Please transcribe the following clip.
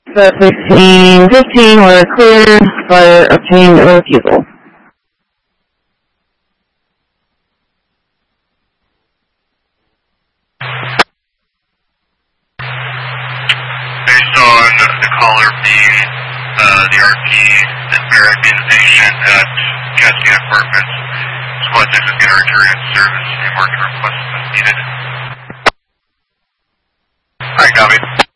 So 1615, we're clear, fire obtained refusal. Based on the caller being the RP and Barrett being the patient at Cascade Apartments, Squad 6 is going to return its service and market request as needed. Alright, copy.